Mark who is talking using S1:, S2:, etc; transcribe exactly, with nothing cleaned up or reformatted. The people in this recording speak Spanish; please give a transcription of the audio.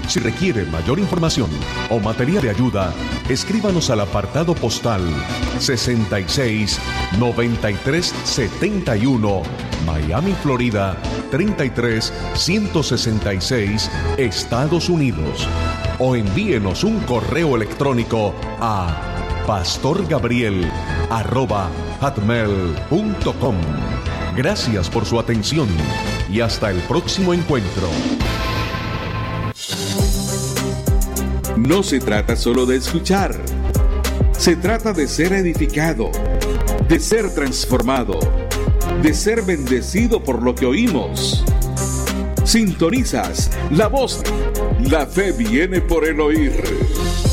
S1: Si requiere mayor información o material de ayuda, escríbanos al apartado postal sesenta y seis noventa y tres setenta y uno, Miami, Florida treinta y tres ciento sesenta y seis, Estados Unidos. O envíenos un correo electrónico a pastorgabriel arroba hotmail punto com. Gracias por su atención y hasta el próximo encuentro.
S2: No se trata solo de escuchar, se trata de ser edificado, de ser transformado, de ser bendecido por lo que oímos. Sintonizas la voz. La fe viene por el oír.